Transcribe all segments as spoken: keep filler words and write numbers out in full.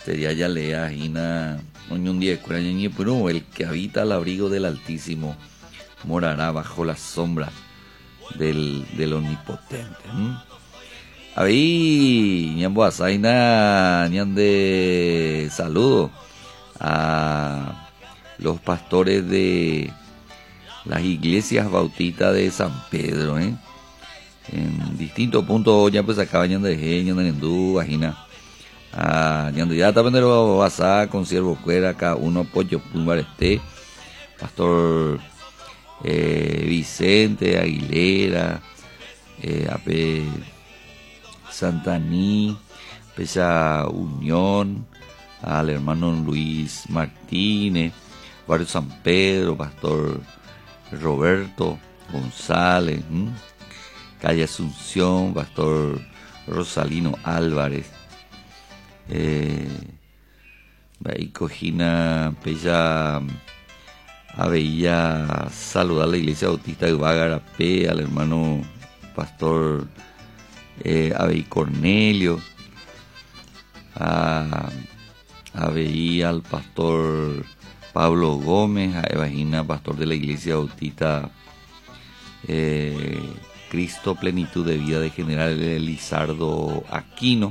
sería ya lea Gina un día pero el que habita al abrigo del Altísimo morará bajo la sombra del, del Omnipotente. ¿Mm? Ahí ñambo asaina ñande saludo a los pastores de las iglesias bautistas de San Pedro, ¿eh? En distintos puntos ya pues acá ñande de ñande endú vagina a ñande ya también lo basá con siervo cuera acá uno pollo pumbar este pastor eh, Vicente Aguilera eh, ape Santaní, Pesa Unión, al hermano Luis Martínez, Barrio San Pedro, Pastor Roberto González, ¿m? Calle Asunción, Pastor Rosalino Álvarez, eh, ahí cojina, Pesa Aveía, saludar a la Iglesia Bautista de Bagarapé, al hermano Pastor Eh, Abey Cornelio, a, a veía al pastor Pablo Gómez, a Evagina, pastor de la Iglesia Bautista eh, Cristo Plenitud de Vida de General Lizardo Aquino,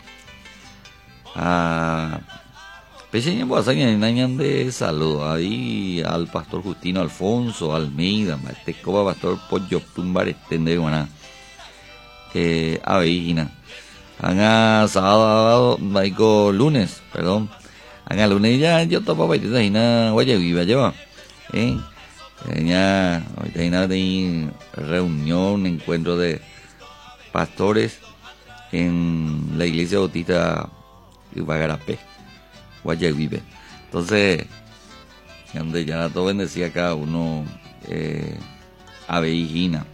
a Pecheña de saludo ahí al pastor Justino Alfonso Almeida, este coba pastor Pollo Tumbar Estende Guaná. Eh, Aveína, haga sábado, maico lunes, perdón, haga lunes ya yo topo para ir a Guaya Viva lleva, eh, ya ahorita hay reunión, encuentro de pastores en la Iglesia Bautista de Bagarapé, Guaya Viva, entonces donde ya todo bendecía cada uno, eh, Aveína.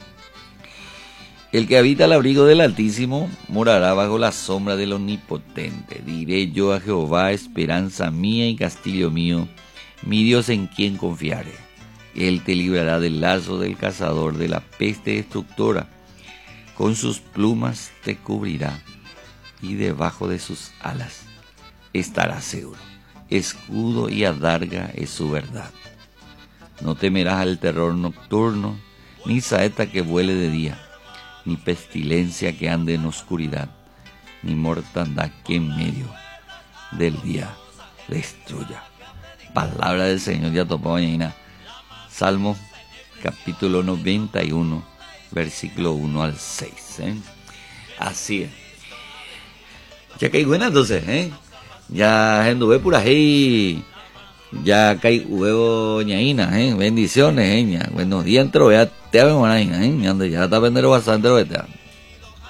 El que habita al abrigo del Altísimo morará bajo la sombra del Omnipotente. Diré yo a Jehová, esperanza mía y castillo mío, mi Dios en quien confiaré. Él te librará del lazo del cazador, de la peste destructora. Con sus plumas te cubrirá y debajo de sus alas estarás seguro. Escudo y adarga es su verdad. No temerás al terror nocturno, ni saeta que vuele de día, ni pestilencia que ande en oscuridad, ni mortandad que en medio del día destruya. Palabra del Señor, ya topó mañana. Salmo capítulo noventa y uno, versículo uno al seis. ¿eh? Así es. Ya que hay buena entonces, ¿eh? Ya anduve por ahí. Ya cae huevo ñaína, ¿eh? Bendiciones, ¿eh? Buenos días, entro, ya te hago una, ¿eh? Ya está pendiendo bastante, lo que te